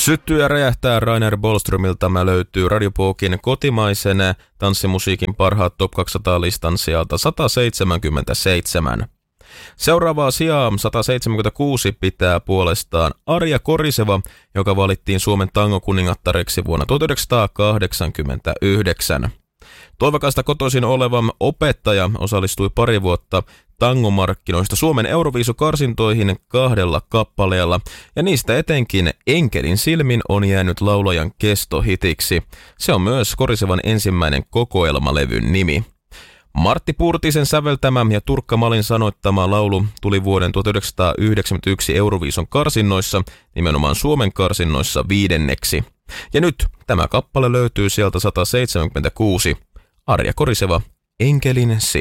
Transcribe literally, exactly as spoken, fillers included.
Syttyy räjähtää Rainer Bollströmiltä. Tämä löytyy Radiopokin kotimaisen tanssimusiikin parhaat Top kaksisataa-listan sieltä sata seitsemänkymmentäseitsemän. Seuraavaa sijaa sata seitsemänkymmentäkuusi pitää puolestaan Arja Koriseva, joka valittiin Suomen tangokuningattareksi vuonna tuhatyhdeksänsataakahdeksankymmentäyhdeksän. Toivakasta kotoisin oleva opettaja osallistui pari vuotta tangomarkkinoista Suomen Euroviisukarsintoihin kahdella kappaleella, ja niistä etenkin Enkelin silmin on jäänyt laulajan kestohitiksi. Se on myös Korisevan ensimmäinen kokoelmalevyn nimi. Martti Purtisen säveltämä ja Turkka Malin sanoittama laulu tuli vuoden tuhatyhdeksänsataayhdeksänkymmentäyksi Euroviisun karsinnoissa, nimenomaan Suomen karsinnoissa viidenneksi. Ja nyt tämä kappale löytyy sieltä sata seitsemänkymmentäkuusi. Arja Koriseva, Enkelin silmin.